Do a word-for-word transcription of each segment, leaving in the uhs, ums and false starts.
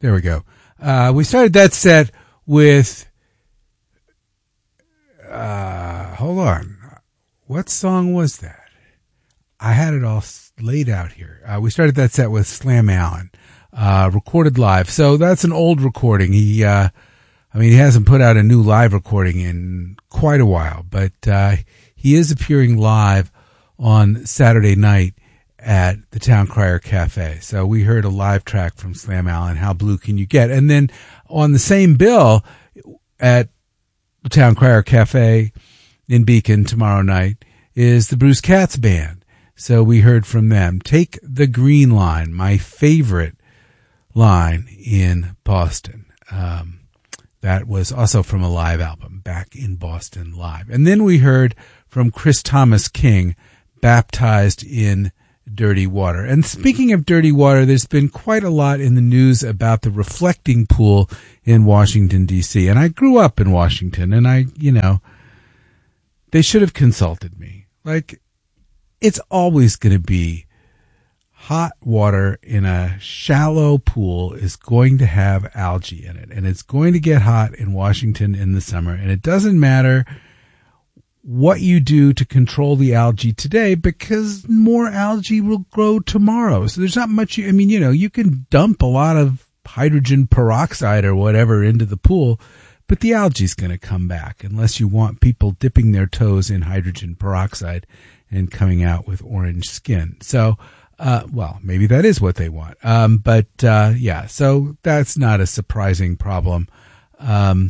There we go. Uh, we started that set with, uh, hold on. What song was that? I had it all laid out here. Uh, we started that set with Slam Allen, uh, recorded live. So that's an old recording. He, uh, I mean, he hasn't put out a new live recording in quite a while, but, uh, he is appearing live on Saturday night at the Town Crier Cafe. So we heard a live track from Slam Allen, How Blue Can You Get? And then on the same bill at the Town Crier Cafe in Beacon tomorrow night is the Bruce Katz Band. So we heard from them. Take the Green Line, my favorite line in Boston. Um, that was also from a live album, Back in Boston Live. And then we heard from Chris Thomas King, Baptized in Dirty Water. And speaking of dirty water, there's been quite a lot in the news about the reflecting pool in Washington, D C. And I grew up in Washington, and I, you know, they should have consulted me. Like, it's always going to be hot water in a shallow pool is going to have algae in it. And it's going to get hot in Washington in the summer. And it doesn't matter what you do to control the algae today, because more algae will grow tomorrow. So there's not much, you, I mean, you know, you can dump a lot of hydrogen peroxide or whatever into the pool, but the algae's going to come back unless you want people dipping their toes in hydrogen peroxide and coming out with orange skin. So, uh, well, maybe that is what they want. Um, but, uh, yeah, so that's not a surprising problem. Um,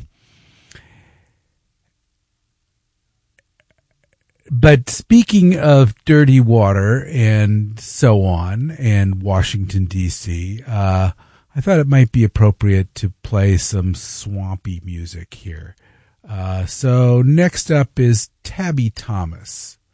But speaking of dirty water and so on, and Washington, D C, uh, I thought it might be appropriate to play some swampy music here. Uh, so next up is Tabby Thomas.